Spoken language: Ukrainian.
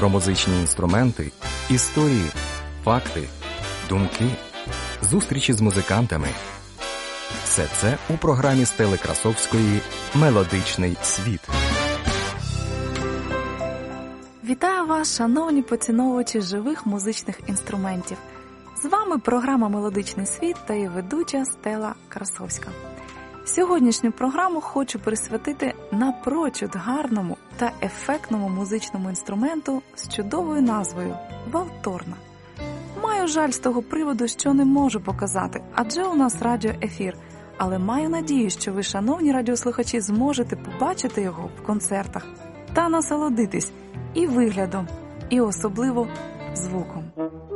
про музичні інструменти, історії, факти, думки, зустрічі з музикантами. Все це у програмі Стели Красовської «Мелодичний світ». Вітаю вас, шановні поціновувачі живих музичних інструментів. З вами програма «Мелодичний світ» та її ведуча Стела Красовська. Сьогоднішню програму хочу присвятити напрочуд гарному та ефектному музичному інструменту з чудовою назвою «Валторна». Маю жаль з того приводу, що не можу показати, адже у нас радіоефір, але маю надію, що ви, шановні радіослухачі, зможете побачити його в концертах та насолодитись і виглядом, і особливо звуком.